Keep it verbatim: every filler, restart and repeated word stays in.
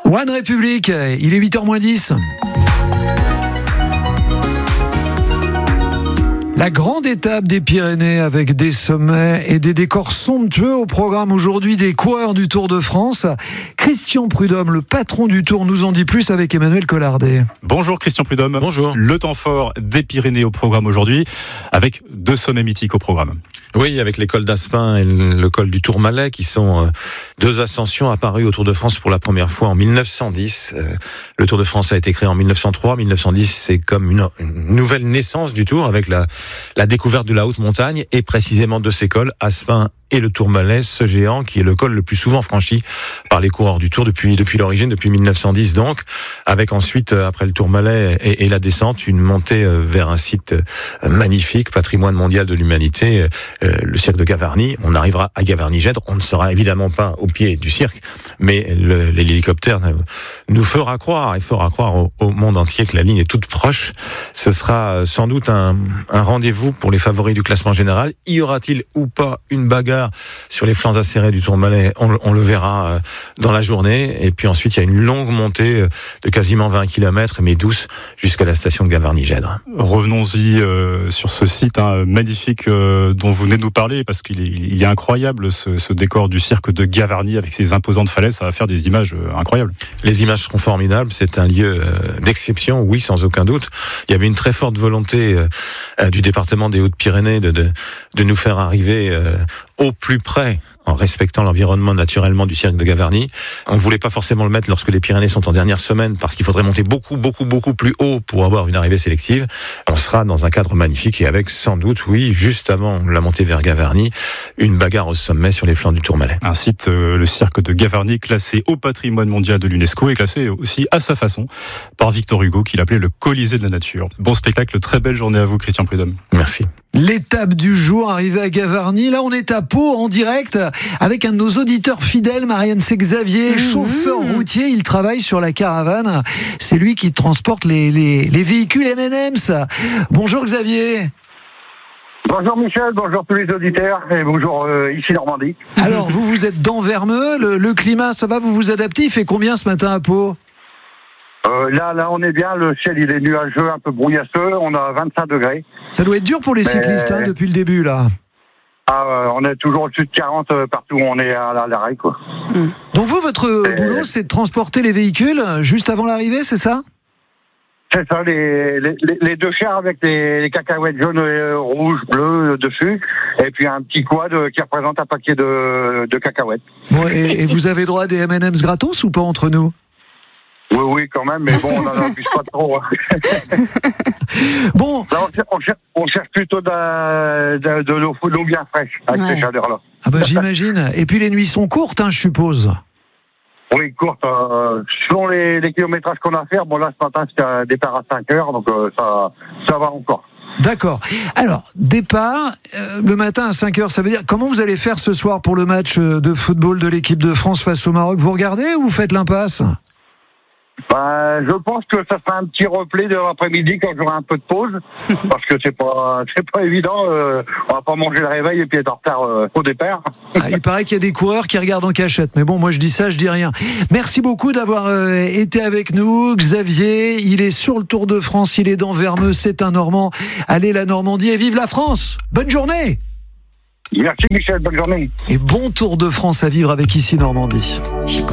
One République, il est huit heures moins dix. La grande étape des Pyrénées avec des sommets et des décors somptueux au programme aujourd'hui des coureurs du Tour de France. Christian Prudhomme, le patron du Tour, nous en dit plus avec Emmanuel Collardet. Bonjour Christian Prudhomme. Bonjour. Le temps fort des Pyrénées au programme aujourd'hui avec deux sommets mythiques au programme. Oui, avec les cols d'Aspin et le col du Tourmalet qui sont deux ascensions apparues au Tour de France pour la première fois en mille neuf cent dix. Le Tour de France a été créé en mille neuf cent trois. mille neuf cent dix, c'est comme une, une nouvelle naissance du Tour avec la, la découverte de la haute montagne et précisément de ces cols, Aspin et le Tourmalet, ce géant qui est le col le plus souvent franchi par les coureurs du Tour depuis depuis l'origine, depuis mille neuf cent dix donc, avec ensuite, après le Tourmalet et, et la descente, une montée vers un site magnifique, patrimoine mondial de l'humanité, le cirque de Gavarnie. On arrivera à Gavarnie-Gèdre, on ne sera évidemment pas au pied du cirque, mais le, l'hélicoptère nous fera croire, et fera croire au, au monde entier que la ligne est toute proche. Ce sera sans doute un, un rendez-vous pour les favoris du classement général. Y aura-t-il ou pas une bagarre sur les flancs acérés du Tourmalet? On, on le verra dans la journée. Et puis ensuite, il y a une longue montée de quasiment vingt kilomètres, mais douce, jusqu'à la station de Gavarnie-Gèdre. Revenons-y euh, sur ce site hein, magnifique euh, dont vous venez de nous parler, parce qu'il est, il est incroyable ce, ce décor du cirque de Gavarnie avec ses imposantes falaises. Ça va faire des images euh, incroyables. Les images seront formidables. C'est un lieu euh, d'exception, oui, sans aucun doute. Il y avait une très forte volonté euh, du département des Hautes-Pyrénées de, de, de nous faire arriver euh, au plus près, en respectant l'environnement naturellement du cirque de Gavarnie. On ne voulait pas forcément le mettre lorsque les Pyrénées sont en dernière semaine, parce qu'il faudrait monter beaucoup, beaucoup, beaucoup plus haut pour avoir une arrivée sélective. On sera dans un cadre magnifique et avec sans doute, oui, juste avant la montée vers Gavarnie, une bagarre au sommet sur les flancs du Tourmalet. Un site, euh, le cirque de Gavarnie, classé au patrimoine mondial de l'UNESCO et classé aussi à sa façon par Victor Hugo, qu'il appelait le Colisée de la nature. Bon spectacle, très belle journée à vous, Christian Prudhomme. Merci. L'étape du jour arrivée à Gavarnie. Là, on est à Pau en direct avec un de nos auditeurs fidèles, Marianne, c'est Xavier, mmh, chauffeur mmh. routier. Il travaille sur la caravane. C'est lui qui transporte les, les, les véhicules M and M's. Bonjour Xavier. Bonjour Michel, bonjour tous les auditeurs et bonjour euh, ici Normandie. Alors, vous, vous êtes d'Anvermeux. Le, le climat, ça va, vous vous adaptez? Il fait combien ce matin à Pau? Euh, là, là, on est bien. Le ciel, il est nuageux, un peu brouillasseux. On a vingt-cinq degrés. Ça doit être dur pour les Mais... cyclistes hein, depuis le début, là. Ah, euh, on est toujours au-dessus de quarante euh, partout où on est à, à l'arrêt, quoi. Mmh. Donc vous, votre Et... boulot, c'est de transporter les véhicules juste avant l'arrivée, c'est ça? C'est ça, les, les, les deux chars avec les, les cacahuètes jaunes, euh, rouges, bleues dessus, et puis un petit quad euh, qui représente un paquet de, de cacahuètes. Bon, et, et vous avez droit à des M and M's gratos ou pas entre nous? Oui, oui, quand même, mais bon, on n'en abuse pas trop. Bon. Là, on, cherche, on, cherche, on cherche plutôt de, de, de, l'eau, de l'eau bien fraîche, avec ouais. ces chaleurs-là. Ah bah j'imagine. Et puis les nuits sont courtes, hein, je suppose. Oui, courtes. Euh, selon les, les kilométrages qu'on a à faire, bon là, ce matin, c'était un départ à cinq heures, donc euh, ça, ça va encore. D'accord. Alors, départ, euh, le matin à cinq heures, ça veut dire, comment vous allez faire ce soir pour le match de football de l'équipe de France face au Maroc? Vous regardez ou vous faites l'impasse? Bah, je pense que ça sera un petit replay de l'après-midi quand j'aurai un peu de pause, parce que c'est pas, c'est pas évident. Euh, on va pas manger le réveil et puis être en retard euh, au départ. Ah, il paraît qu'il y a des coureurs qui regardent en cachette, mais bon, moi je dis ça, je dis rien. Merci beaucoup d'avoir euh, été avec nous, Xavier. Il est sur le Tour de France, il est d'Anvermeux, c'est un Normand. Allez la Normandie et vive la France. Bonne journée. Merci Michel, bonne journée. Et bon Tour de France à vivre avec Ici Normandie.